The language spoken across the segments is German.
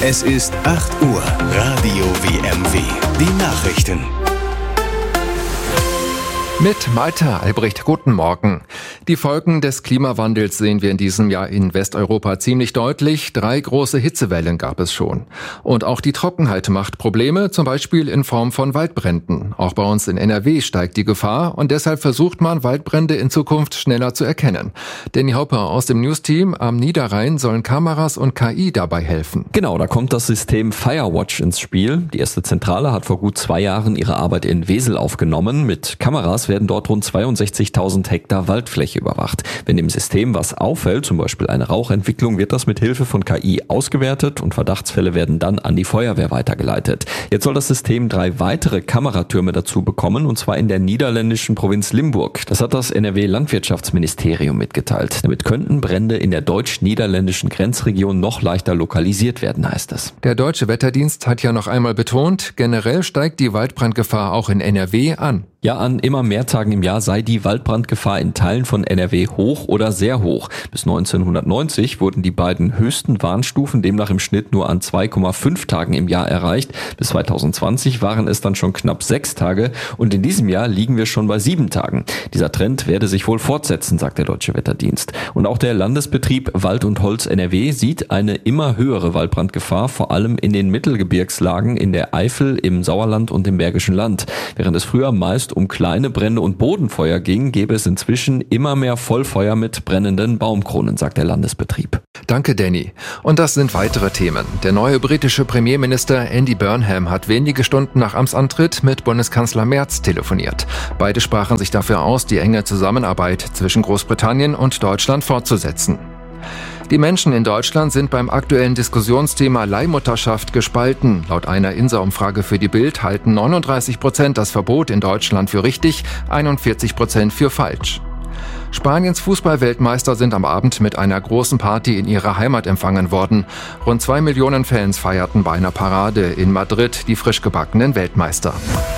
Es ist 8 Uhr. Radio WMW. Die Nachrichten. Mit Malte Albrecht, guten Morgen. Die Folgen des Klimawandels sehen wir in diesem Jahr in Westeuropa ziemlich deutlich. 3 große Hitzewellen gab es schon. Und auch die Trockenheit macht Probleme, zum Beispiel in Form von Waldbränden. Auch bei uns in NRW steigt die Gefahr und deshalb versucht man, Waldbrände in Zukunft schneller zu erkennen. Danny Hopper aus dem News-Team am Niederrhein sollen Kameras und KI dabei helfen. Genau, da kommt das System Firewatch ins Spiel. Die erste Zentrale hat vor gut 2 Jahren ihre Arbeit in Wesel aufgenommen. Mit Kameras werden dort rund 62.000 Hektar Waldfläche überwacht. Wenn dem System was auffällt, zum Beispiel eine Rauchentwicklung, wird das mit Hilfe von KI ausgewertet und Verdachtsfälle werden dann an die Feuerwehr weitergeleitet. Jetzt soll das System 3 weitere Kameratürme dazu bekommen, und zwar in der niederländischen Provinz Limburg. Das hat das NRW-Landwirtschaftsministerium mitgeteilt. Damit könnten Brände in der deutsch-niederländischen Grenzregion noch leichter lokalisiert werden, heißt es. Der Deutsche Wetterdienst hat ja noch einmal betont, generell steigt die Waldbrandgefahr auch in NRW an. Ja, an immer mehr Tagen im Jahr sei die Waldbrandgefahr in Teilen von NRW hoch oder sehr hoch. Bis 1990 wurden die beiden höchsten Warnstufen demnach im Schnitt nur an 2,5 Tagen im Jahr erreicht. Bis 2020 waren es dann schon knapp 6 Tage und in diesem Jahr liegen wir schon bei 7 Tagen. Dieser Trend werde sich wohl fortsetzen, sagt der Deutsche Wetterdienst. Und auch der Landesbetrieb Wald und Holz NRW sieht eine immer höhere Waldbrandgefahr, vor allem in den Mittelgebirgslagen in der Eifel, im Sauerland und im Bergischen Land. Während es früher meist um kleine Brände und Bodenfeuer ging, gäbe es inzwischen immer mehr Vollfeuer mit brennenden Baumkronen, sagt der Landesbetrieb. Danke, Danny. Und das sind weitere Themen. Der neue britische Premierminister Andy Burnham hat wenige Stunden nach Amtsantritt mit Bundeskanzler Merz telefoniert. Beide sprachen sich dafür aus, die enge Zusammenarbeit zwischen Großbritannien und Deutschland fortzusetzen. Die Menschen in Deutschland sind beim aktuellen Diskussionsthema Leihmutterschaft gespalten. Laut einer INSA-Umfrage für die Bild halten 39% das Verbot in Deutschland für richtig, 41% für falsch. Spaniens Fußballweltmeister sind am Abend mit einer großen Party in ihrer Heimat empfangen worden. Rund 2 Millionen Fans feierten bei einer Parade in Madrid die frisch gebackenen Weltmeister.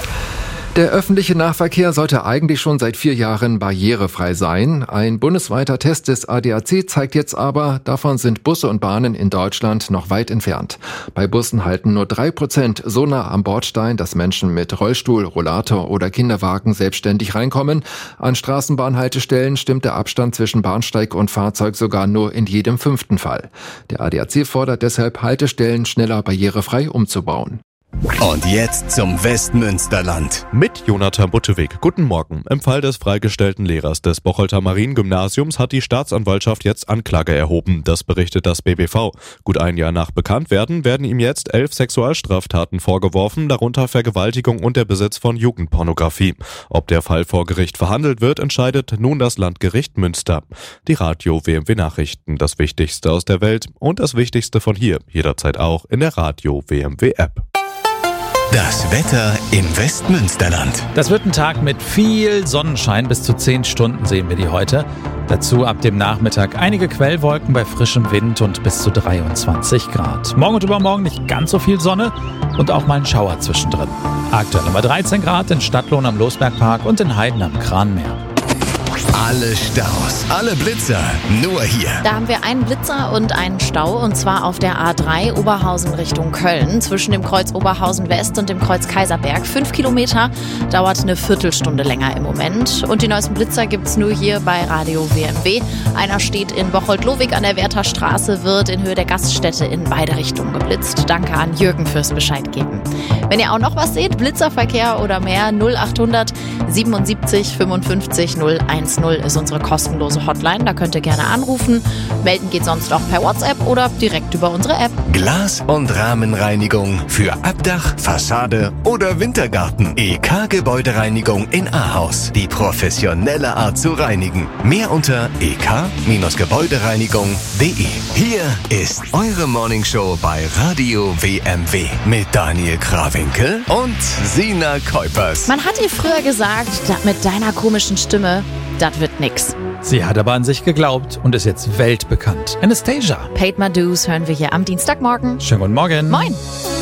Der öffentliche Nahverkehr sollte eigentlich schon seit 4 Jahren barrierefrei sein. Ein bundesweiter Test des ADAC zeigt jetzt aber, davon sind Busse und Bahnen in Deutschland noch weit entfernt. Bei Bussen halten nur 3% so nah am Bordstein, dass Menschen mit Rollstuhl, Rollator oder Kinderwagen selbstständig reinkommen. An Straßenbahnhaltestellen stimmt der Abstand zwischen Bahnsteig und Fahrzeug sogar nur in jedem 5. Fall. Der ADAC fordert deshalb, Haltestellen schneller barrierefrei umzubauen. Und jetzt zum Westmünsterland. Mit Jonathan Butteweg. Guten Morgen. Im Fall des freigestellten Lehrers des Bocholter Mariengymnasiums hat die Staatsanwaltschaft jetzt Anklage erhoben. Das berichtet das BBV. Gut ein Jahr nach Bekanntwerden werden ihm jetzt 11 Sexualstraftaten vorgeworfen, darunter Vergewaltigung und der Besitz von Jugendpornografie. Ob der Fall vor Gericht verhandelt wird, entscheidet nun das Landgericht Münster. Die Radio WMW Nachrichten, das Wichtigste aus der Welt und das Wichtigste von hier, jederzeit auch in der Radio WMW App. Das Wetter im Westmünsterland. Das wird ein Tag mit viel Sonnenschein. Bis zu 10 Stunden sehen wir die heute. Dazu ab dem Nachmittag einige Quellwolken bei frischem Wind und bis zu 23 Grad. Morgen und übermorgen nicht ganz so viel Sonne und auch mal ein Schauer zwischendrin. Aktuell immer 13 Grad in Stadtlohn am Losbergpark und in Heiden am Kranmeer. Alle Staus, alle Blitzer, nur hier. Da haben wir einen Blitzer und einen Stau, und zwar auf der A3 Oberhausen Richtung Köln. Zwischen dem Kreuz Oberhausen West und dem Kreuz Kaiserberg. 5 Kilometer, dauert eine Viertelstunde länger im Moment. Und die neuesten Blitzer gibt's nur hier bei Radio WMW. Einer steht in Bocholt-Lowig an der Wertherstraße, wird in Höhe der Gaststätte in beide Richtungen geblitzt. Danke an Jürgen fürs Bescheid geben. Wenn ihr auch noch was seht, Blitzerverkehr oder mehr, 0800 77 55 010 ist unsere kostenlose Hotline. Da könnt ihr gerne anrufen. Melden geht sonst auch per WhatsApp oder direkt über unsere App. Glas- und Rahmenreinigung für Abdach, Fassade oder Wintergarten. EK Gebäudereinigung in Ahaus. Die professionelle Art zu reinigen. Mehr unter ek-gebäudereinigung.de. Hier ist eure Morningshow bei Radio WMW mit Daniel Krawinkel und Sina Kuipers. Man hat ihr früher gesagt, mit deiner komischen Stimme, das wird nix. Sie hat aber an sich geglaubt und ist jetzt weltbekannt. Anastasia. Paid My Dues hören wir hier am Dienstagmorgen. Schönen guten Morgen. Moin.